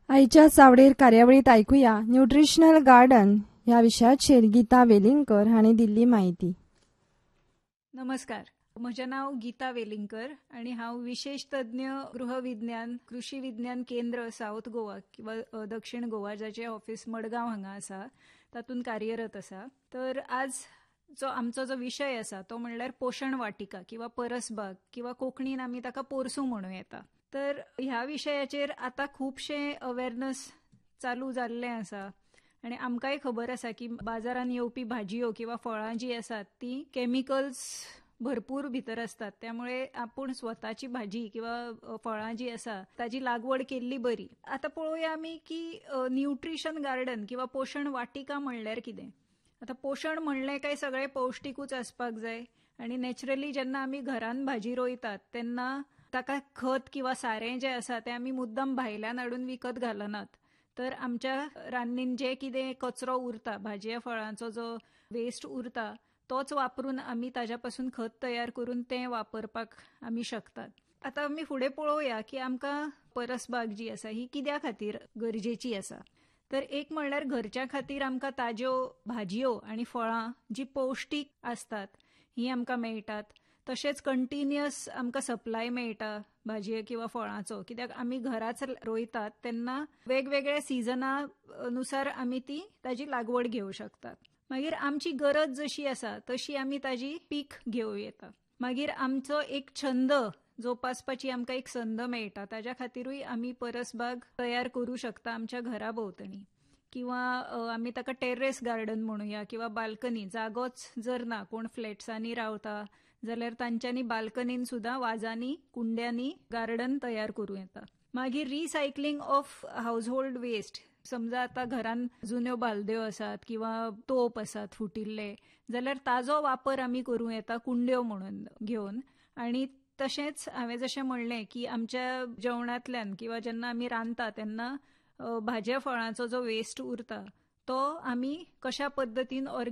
आईच्या सावडेर कार्यावळीत ऐकूया nutritional garden ह्या विशयाचेर गीता वेलिंगकर हांणी दिल्ली माहिती. नमस्कार, म्हजें नांव गीता वेलिंगकर आणि हांव विशेष तज्ञ गृहविज्ञान कृषी विज्ञान केंद्र साऊथ गोवा किंवा दक्षिण गोवा जाचें ऑफिस मडगांव हांगा आसा तातूंत कार्यरत आसा. तर आज आमचो जो विशय आसा तो म्हणल्यार पोशण वाटिका किंवा परसबाग किंवा कोंकणीन आमी ताका पोरसूं म्हणूं येता. तर ह्या विशयाचेर आतां खुबशें अवेरनेस चालू जाल्लें आसा आणि आमकांय खबर आसा की बाजारांत येवपी भाजयो किंवा फळां जी आसात ती केमिकल्स भरपूर भितर असतात. त्यामुळे आपण स्वतःची भाजी किंवा फळां जी आसा ताजी लागवड केल्ली बरी. आता पळोवया आमी की न्यूट्रिशन गार्डन किंवा पोशण वाटिका म्हणल्यार कितें. आता पोशण म्हणलें काय सगळें पौष्टिकूच आसपाक जाय आणि नॅचरली जेन्ना आमी घरान भाजी रोयतात तेन्ना ताका खत किंवा सारें जें आसा तें आमी मुद्दाम भायल्यान हाडून विकत घालनात. तर आमच्या रान्नीन जे कितें कचरो उरता भाजये फळांचो जो वेस्ट उरता तोच वापरून आमी ताज्या पासून खत तयार करून तें वापरपाक आमी शकतात. आता आमी फुडें पळोवया की आमकां परसबाग जी आसा ही कित्या खातीर गरजेची आसा. तर एक म्हणल्यार घरच्या खातीर आमकां ताज्यो भाजयो आनी फळां जी पौष्टीक आसतात ही आमकां मेळटात. तशेंच कंटिन्युअस आमकां सप्लाय मेळटा भाजये किंवा फळांचो, कित्याक आमी घराच रोयतात तेन्ना वेगवेगळ्या सिजनानुसार आमी ती ताजी लागवड घेवं शकतात. मागीर आमची गरज जशी आसा तशी आमी ताजी पीक घेवं येता. मागीर आमचो एक छंद जोपासपाची आमकां एक संद मेळटा, ताज्या खातीरूय आमी परसबाग तयार करूं शकता आमच्या घरा भोंवतणी. किंवा आमी ताका टेरेस गार्डन म्हणूया किंवा बाल्कनी जागोच जर ना, कोण फ्लॅट्सांनी रावता जाल्यार तांच्यांनी बाल्कनीन सुद्धा वाजांनी कुंड्यांनी गार्डन तयार करूं येता. मागीर रिसायकलिंग ऑफ हाऊसहोल्ड वेस्ट, समजा आता घरान जुन्यो बालद्यो आसात किंवा तोप आसात फुटिल्ले जाल्यार ताजो वापर आमी करूं येता कुंड्यो म्हणून घेवन. आणि तशेंच हांवें जशें म्हणलें की आमच्या जेवणांतल्यान किंवा जेन्ना आमी रांदता तेन्ना भाज्या फळांचो जो वेस्ट उरता तो आमी कशा पद्दतीन